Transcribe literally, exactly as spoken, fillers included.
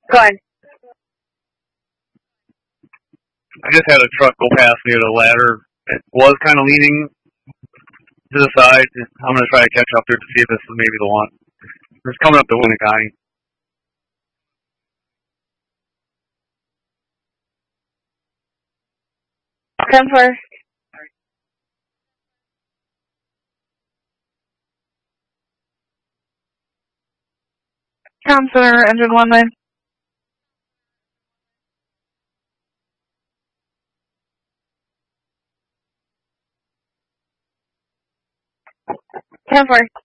Go ahead. I just had a truck go past me at a ladder. It was kind of leaning to the side. I'm going to try to catch up there to see if this is maybe the one. It's coming up to Winneconne. ten four. Counselor, engine one nine. ten four.